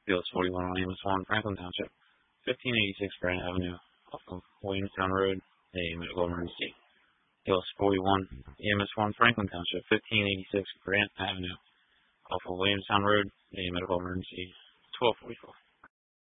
Field 41 on EMS 1, Franklin Township, 1586 Grant Avenue, off of Williamstown Road, a medical emergency. Field 41 EMS 1, Franklin Township, 1586 Grant Avenue, off of Williamstown Road, a medical emergency, 1244.